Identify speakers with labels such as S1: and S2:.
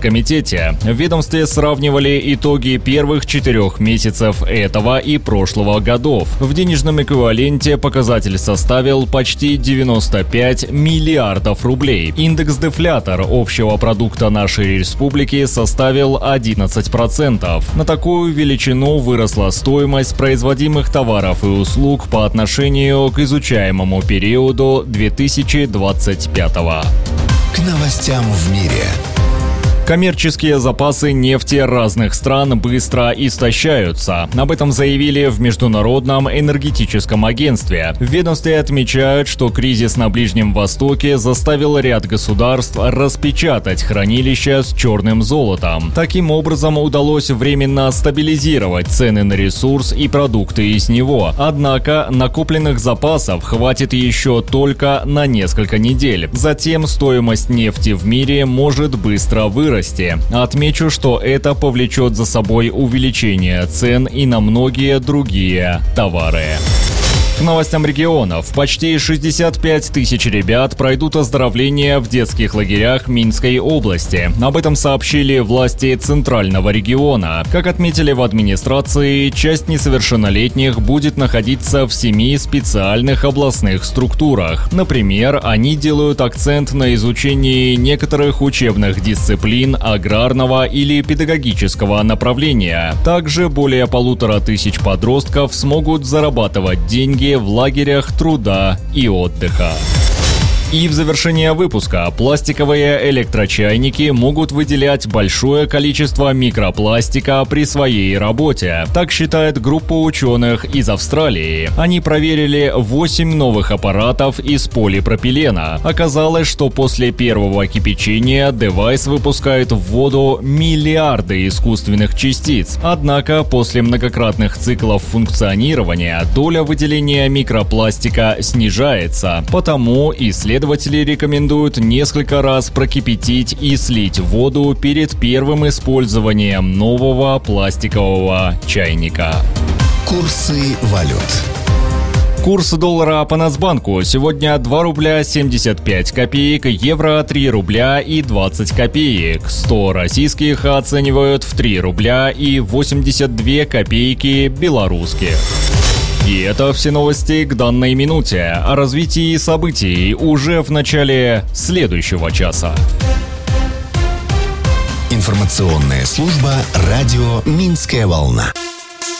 S1: Горкомитете. В ведомстве сравнивали итоги первых 4 месяцев этого и прошлого годов. В денежном эквиваленте показатель составил почти 95 миллиардов рублей. Индекс-дефлятор общего продукта нашей республики составил 11%. На такую величину выросла стоимость производимых товаров и услуг по отношению к изучаемому периоду 2025.
S2: К новостям в мире.
S1: Коммерческие запасы нефти разных стран быстро истощаются. Об этом заявили в Международном энергетическом агентстве. В ведомстве отмечают, что кризис на Ближнем Востоке заставил ряд государств распечатать хранилища с черным золотом. Таким образом, удалось временно стабилизировать цены на ресурс и продукты из него. Однако накопленных запасов хватит еще только на несколько недель. Затем стоимость нефти в мире может быстро вырасти. Отмечу, что это повлечет за собой увеличение цен и на многие другие товары. К новостям регионов. Почти 65 тысяч ребят пройдут оздоровление в детских лагерях Минской области. Об этом сообщили власти Центрального региона. Как отметили в администрации, часть несовершеннолетних будет находиться в 7 специальных областных структурах. Например, они делают акцент на изучении некоторых учебных дисциплин аграрного или педагогического направления. Также более 1500 подростков смогут зарабатывать деньги в лагерях труда и отдыха. И в завершение выпуска: пластиковые электрочайники могут выделять большое количество микропластика при своей работе. Так считает группа ученых из Австралии. Они проверили 8 новых аппаратов из полипропилена. Оказалось, что после первого кипячения девайс выпускает в воду миллиарды искусственных частиц. Однако после многократных циклов функционирования доля выделения микропластика снижается. Потому исследователи рекомендуют несколько раз прокипятить и слить воду перед первым использованием нового пластикового чайника.
S2: Курсы валют.
S1: Курс доллара по Нацбанку сегодня 2 рубля 75 копеек, евро 3 рубля и 20 копеек. 100 российских оценивают в 3 рубля и 82 копейки белорусских. И это все новости к данной минуте. О развитии событий уже в начале следующего часа.
S2: Информационная служба радио «Минская волна».